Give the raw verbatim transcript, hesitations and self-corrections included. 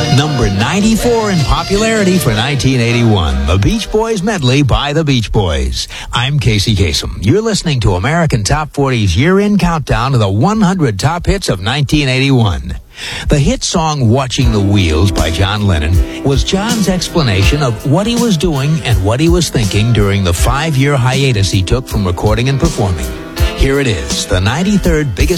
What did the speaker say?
Number ninety-four in popularity for nineteen eighty-one, the Beach Boys medley by the Beach Boys. I'm Casey Kasem. You're listening to American Top forty's year-end countdown to the one hundred top hits of nineteen eighty-one. The hit song Watching the Wheels by John Lennon was John's explanation of what he was doing and what he was thinking during the five-year hiatus he took from recording and performing. Here it is, the ninety-third biggest